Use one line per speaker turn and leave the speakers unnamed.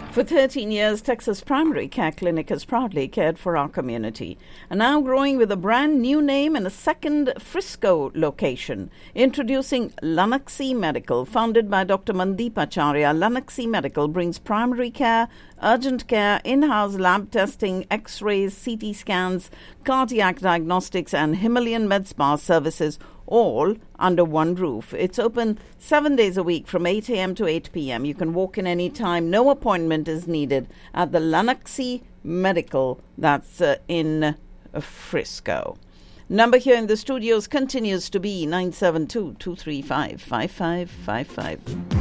For 13 years, Texas Primary Care Clinic has proudly cared for our community. And now growing with a brand new name and a second Frisco location. Introducing Lunaxy Medical. Founded by Dr. Mandeep Acharya, Lunaxy Medical brings primary care, urgent care, in-house lab testing, x-rays, CT scans, cardiac diagnostics and Himalayan med spa services, all under one roof. It's open 7 days a week from 8 a.m. to 8 p.m. You can walk in any time. No appointment is needed at the Lunaxy Medical. That's in Frisco. Number here in the studios continues to be 972-235-5555.